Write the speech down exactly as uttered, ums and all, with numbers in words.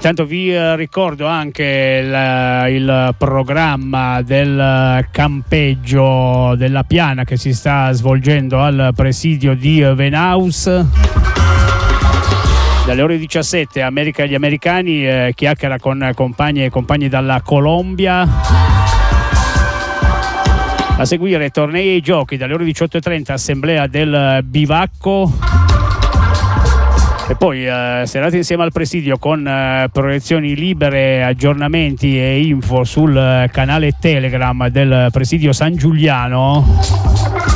Intanto vi eh, ricordo anche il, il programma del campeggio della Piana che si sta svolgendo al presidio di Venaus. Dalle ore diciassette America agli americani, eh, chiacchiera con compagni e compagni dalla Colombia. A seguire tornei e giochi dalle ore diciotto e trenta, assemblea del bivacco. E poi eh, serate insieme al presidio con eh, proiezioni libere, aggiornamenti e info sul eh, canale Telegram del presidio San Giuliano.